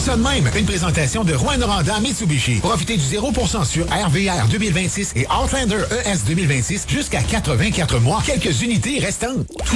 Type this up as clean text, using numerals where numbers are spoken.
ça de même. Une présentation de Rouen Noranda Mitsubishi. Profitez du 0% sur RVR 2026 et Outlander ES 2026 jusqu'à 84 mois. Quelques unités restantes.